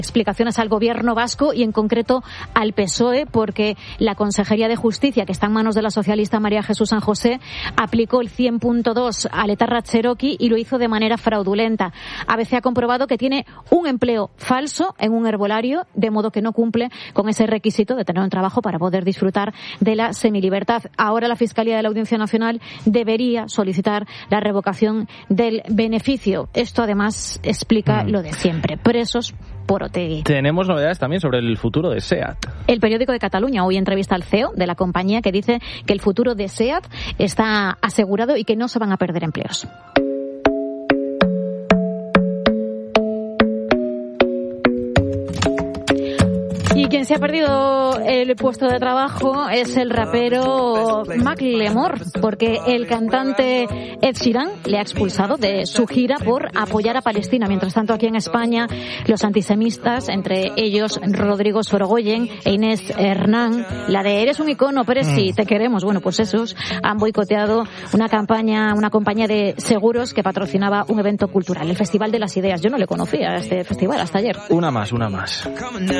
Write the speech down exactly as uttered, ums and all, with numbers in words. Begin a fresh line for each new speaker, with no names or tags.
explicaciones al gobierno vasco y en concreto al P S O E, porque la Consejería de Justicia, que está en manos de la socialista María Jesús San José, aplicó el cien punto dos al etarra Cherokee y lo hizo de manera fraudulenta. A B C ha comprobado que tiene un empleo falso en un herbolario, de modo que no cumple con ese requisito de tener un trabajo para poder disfrutar de la semilibertad. Ahora la Fiscalía de la Audiencia Nacional debería solicitar la revocación del beneficio. Esto además explica mm. lo de siempre. Presos por Otegi.
Tenemos novedades también sobre el futuro de SEAT.
El periódico de Cataluña hoy entrevista al C E O de la compañía, que dice que el futuro de SEAT está asegurado y que no se van a perder empleos. Y quien se ha perdido el puesto de trabajo es el rapero Macklemore, porque el cantante Ed Sheeran le ha expulsado de su gira por apoyar a Palestina. Mientras tanto, aquí en España, los antisemitas, entre ellos Rodrigo Sorogoyen e Inés Hernán, la de "eres un icono, pero sí, te queremos", bueno, pues esos han boicoteado una campaña, una compañía de seguros que patrocinaba un evento cultural, el Festival de las Ideas. Yo no le conocía a este festival hasta ayer.
Una más, una más.